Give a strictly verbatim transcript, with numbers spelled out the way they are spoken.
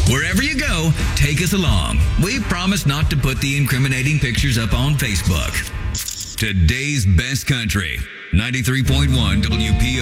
Wherever you go, take us along. We promise not to put the incriminating pictures up on Facebook. Today's best country, ninety-three point one W P O.